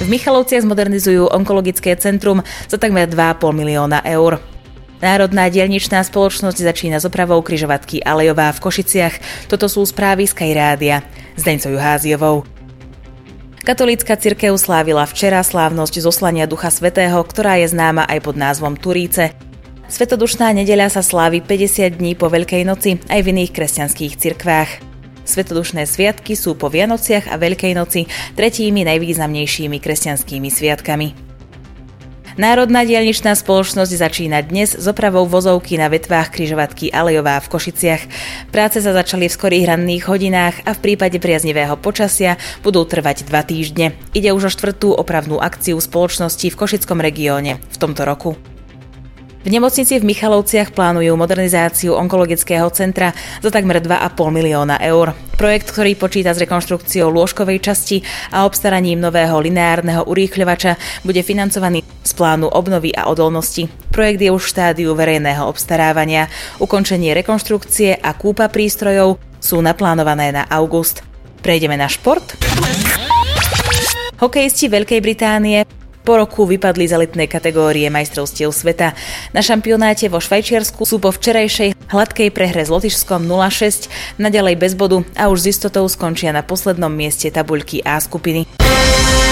V Michalovciach zmodernizujú onkologické centrum za takmer 2,5 milióna eur. Národná diaľničná spoločnosť začína s opravou križovatky Alejová v Košiciach. Toto sú správy Sky Rádia s Deňcou Juháziovou. Katolícka cirkev slávila včera slávnosť zoslania Ducha Svätého, ktorá je známa aj pod názvom Turíce. Svetodušná nedeľa sa slávi 50 dní po Veľkej noci aj v iných kresťanských cirkvách. Svetodušné sviatky sú po Vianociach a Veľkej noci tretími najvýznamnejšími kresťanskými sviatkami. Národná diaľničná spoločnosť začína dnes s opravou vozovky na vetvách križovatky Alejová v Košiciach. Práce sa začali v skorých ranných hodinách a v prípade priaznivého počasia budú trvať 2 týždne. Ide už o 4. opravnú akciu spoločnosti v Košickom regióne v tomto roku. V nemocnici v Michalovciach plánujú modernizáciu onkologického centra za takmer 2,5 milióna eur. Projekt, ktorý počíta s rekonštrukciou lôžkovej časti a obstaraním nového lineárneho urýchľovača, bude financovaný z plánu obnovy a odolnosti. Projekt je už v štádiu verejného obstarávania. Ukončenie rekonštrukcie a kúpa prístrojov sú naplánované na august. Prejdeme na šport. Hokejisti Veľkej Británie po roku vypadli z elitnej kategórie majstrovstiev sveta. Na šampionáte vo Švajčiarsku sú po včerajšej hladkej prehre s Lotyšskom 0-6 naďalej bez bodu a už s istotou skončia na poslednom mieste tabuľky A skupiny.